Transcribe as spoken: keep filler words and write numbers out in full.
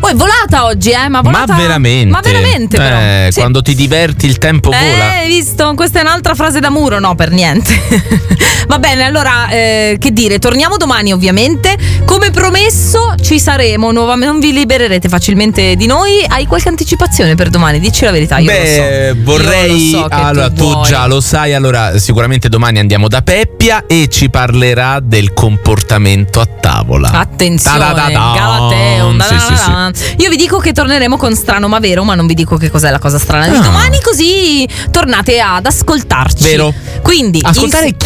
Oh, è volata oggi, eh? Ma, volata... ma veramente. Ma veramente, però. Eh, Sì. Quando ti diverti il tempo Eh, vola. hai visto? Questa è un'altra frase da muro, no, per niente. Va bene, allora, eh, che dire, torniamo domani ovviamente. Come promesso ci saremo nuovamente, non vi libererete facilmente di noi. Hai qualche anticipazione per domani? Dici la verità, io Beh, lo so. vorrei. Io lo so che allora, tu, vuoi. già lo sai. Allora, sicuramente domani andiamo da Peppia e ci parlerà del comportamento a tavola. Attenzione, Ta-da-da-da. Galateo. Sì, sì, sì. Io vi dico che torneremo con Strano ma Vero, ma non vi dico che cos'è la cosa strana di Ah. domani, così tornate ad ascoltarci. Vero. Quindi Ascoltare il-